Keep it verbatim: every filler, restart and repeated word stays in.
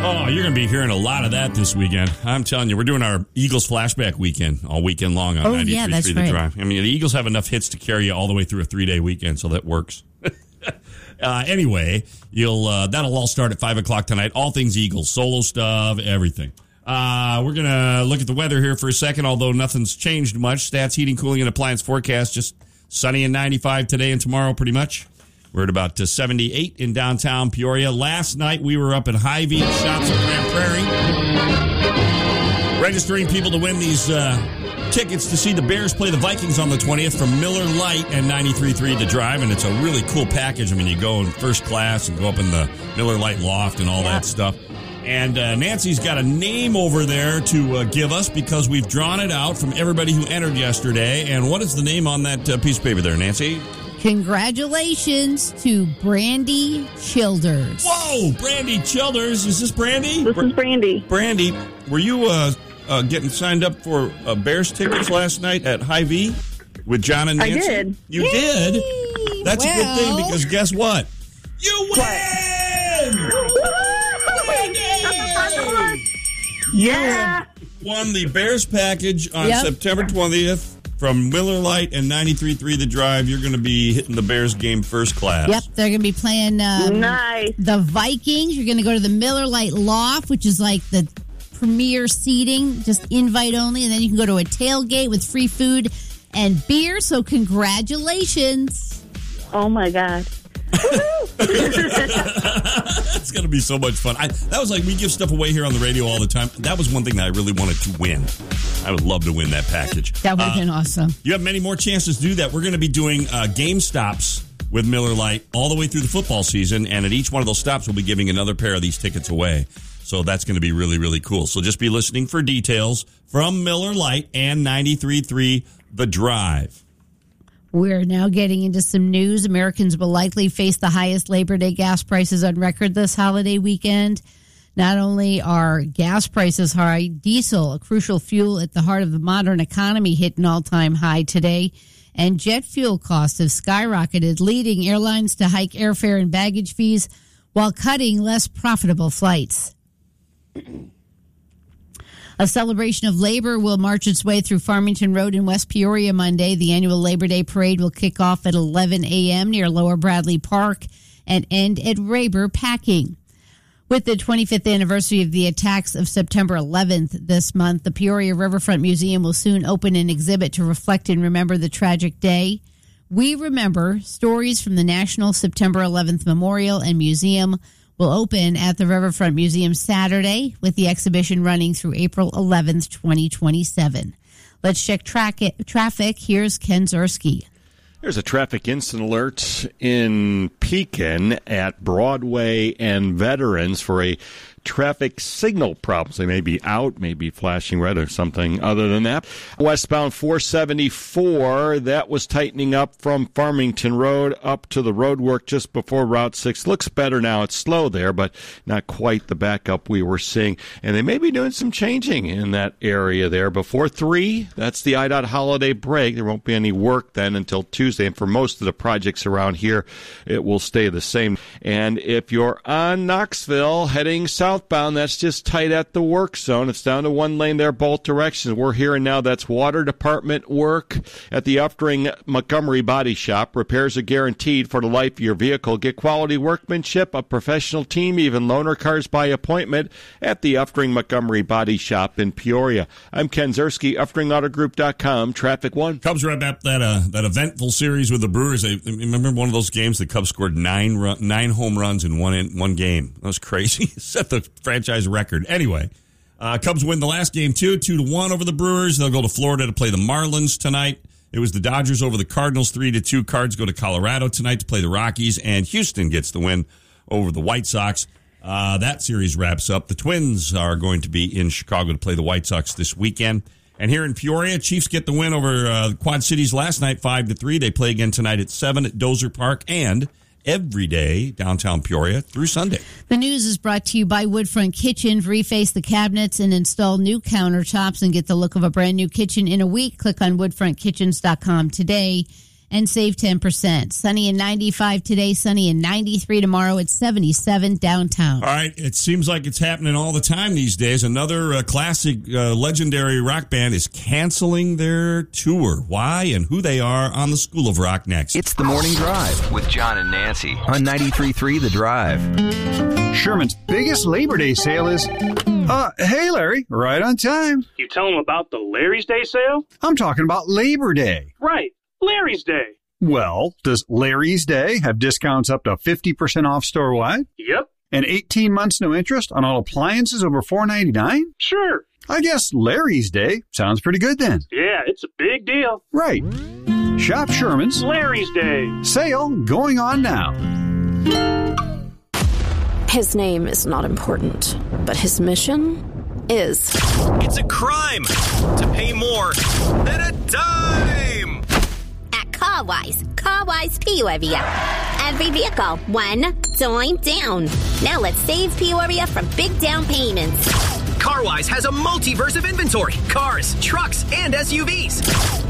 Oh, you're going to be hearing a lot of that this weekend. I'm telling you, we're doing our Eagles flashback weekend all weekend long on oh, ninety-three yeah, point that's three The right. Drive. I mean, the Eagles have enough hits to carry you all the way through a three-day weekend, so that works. uh, anyway, you'll uh, that'll all start at five o'clock tonight. All things Eagles, solo stuff, everything. Uh, we're going to look at the weather here for a second, although nothing's changed much. Stats, heating, cooling, and appliance forecast, just sunny and ninety-five today and tomorrow pretty much. We're at about uh, seventy-eight in downtown Peoria. Last night, we were up at Hy-Vee Shops at Grand Prairie, registering people to win these uh, tickets to see the Bears play the Vikings on the twentieth from Miller Lite and ninety-three point three The Drive, and it's a really cool package. I mean, you go in first class and go up in the Miller Lite loft and all that stuff. And uh, Nancy's got a name over there to uh, give us because we've drawn it out from everybody who entered yesterday. And what is the name on that uh, piece of paper there, Nancy? Congratulations to Brandy Childers. Whoa, Brandy Childers. Is this Brandy? This is Brandy. Brandy, were you uh, uh, getting signed up for uh, Bears tickets last night at Hy-Vee with John and Nancy? I did. You Yay! did? That's well, a good thing because guess what? You win! Yeah. You won the Bears package on Yep. September twentieth. From Miller Lite and ninety-three point three The Drive, you're going to be hitting the Bears game first class. Yep, they're going to be playing um, Nice. the Vikings. You're going to go to the Miller Lite Loft, which is like the premier seating, just invite only. And then you can go to a tailgate with free food and beer. So congratulations. Oh, my God. It's going to be so much fun. I, that was like, we give stuff away here on the radio all the time. That was one thing that I really wanted to win. I would love to win that package. That would have Uh, been awesome. You have many more chances to do that. We're going to be doing uh, game stops with Miller Lite all the way through the football season, and at each one of those stops, we'll be giving another pair of these tickets away. So that's going to be really, really cool. So just be listening for details from Miller Lite and ninety-three point three The Drive. We're now getting into some news. Americans will likely face the highest Labor Day gas prices on record this holiday weekend. Not only are gas prices high, diesel, a crucial fuel at the heart of the modern economy, hit an all-time high today, and jet fuel costs have skyrocketed, leading airlines to hike airfare and baggage fees while cutting less profitable flights. A celebration of labor will march its way through Farmington Road in West Peoria Monday. The annual Labor Day parade will kick off at eleven a.m. near Lower Bradley Park and end at Rayber Packing. With the twenty-fifth anniversary of the attacks of September eleventh this month, the Peoria Riverfront Museum will soon open an exhibit to reflect and remember the tragic day. We Remember, stories from the National September eleventh Memorial and Museum will open at the Riverfront Museum Saturday, with the exhibition running through April eleventh, twenty twenty-seven. Let's check tra- traffic. Here's Ken Zerski. There's a traffic incident alert in Pekin at Broadway and Veterans for a traffic signal problem. So they may be out, maybe flashing red or something other than that. Westbound four seventy-four, that was tightening up from Farmington Road up to the road work just before Route six. Looks better now. It's slow there, but not quite the backup we were seeing. And they may be doing some changing in that area there. Before three, that's the I DOT holiday break. There won't be any work then until Tuesday. And for most of the projects around here, it will stay the same. And if you're on Knoxville heading south, Southbound, that's just tight at the work zone. It's down to one lane there, both directions. We're hearing now that's water department work at the Uftring Montgomery Body Shop. Repairs are guaranteed for the life of your vehicle. Get quality workmanship, a professional team, even loaner cars by appointment at the Uftring Montgomery Body Shop in Peoria. I'm Ken Zerski, Uftring Auto Group dot com, Traffic One. Cubs wrap up that uh, that eventful series with the Brewers. I remember one of those games the Cubs scored nine run, nine home runs in one in, one game. That was crazy. Set the franchise record. Anyway, uh, Cubs win the last game too, two to one over the Brewers. They'll go to Florida to play the Marlins tonight. It was the Dodgers over the Cardinals, three to two. Cards go to Colorado tonight to play the Rockies, and Houston gets the win over the White Sox. Uh, that series wraps up. The Twins are going to be in Chicago to play the White Sox this weekend. And here in Peoria, Chiefs get the win over uh, the Quad Cities last night, five to three. They play again tonight at seven at Dozer Park and every day downtown Peoria through Sunday. The news is brought to you by Woodfront Kitchen. Reface the cabinets and install new countertops and get the look of a brand new kitchen in a week. Click on woodfront kitchens dot com today. and save ten percent. Sunny and ninety-five today, sunny and ninety-three tomorrow. It's seventy-seven downtown. All right, it seems like it's happening all the time these days. Another uh, classic, uh, legendary rock band is canceling their tour. Why and who they are on the School of Rock next. It's the Morning Drive with John and Nancy on ninety-three point three The Drive. Sherman's biggest Labor Day sale is... Uh, hey, Larry, right on time. You tell them about the Larry's Day sale? I'm talking about Labor Day. Right, Larry's Day. Well, does Larry's Day have discounts up to fifty percent off store-wide? Yep. And eighteen months no interest on all appliances over four ninety-nine? Sure. I guess Larry's Day sounds pretty good then. Yeah, it's a big deal. Right. Shop Sherman's Larry's Day. Sale going on now. His name is not important, but his mission is. It's a crime to pay more than a dime. At CarWise, CarWise Peoria. Every vehicle, one dime down. Now let's save Peoria from big down payments. CarWise has a multiverse of inventory. Cars, trucks, and S U Vs.